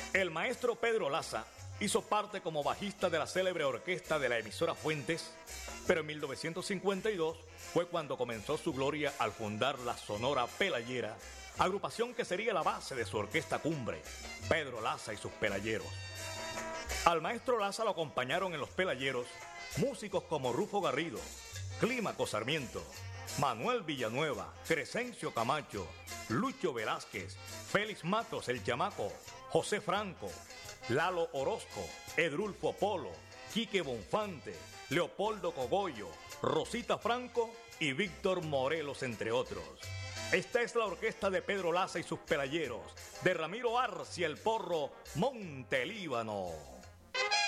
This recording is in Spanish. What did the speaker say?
El maestro Pedro Laza hizo parte como bajista de la célebre orquesta de la emisora Fuentes, pero en 1952 fue cuando comenzó su gloria al fundar la Sonora Pelayera, agrupación que sería la base de su orquesta cumbre, Pedro Laza y sus Pelayeros. Al maestro Laza lo acompañaron en los Pelayeros músicos como Rufo Garrido, Clímaco Sarmiento, Manuel Villanueva, Crescencio Camacho, Lucho Velázquez, Félix Matos el Chamaco, José Franco, Lalo Orozco, Edrulfo Polo, Quique Bonfante, Leopoldo Cogollo, Rosita Franco y Víctor Morelos, entre otros. Esta es la orquesta de Pedro Laza y sus Pelayeros, de Ramiro Arcia el Porro Montelíbano.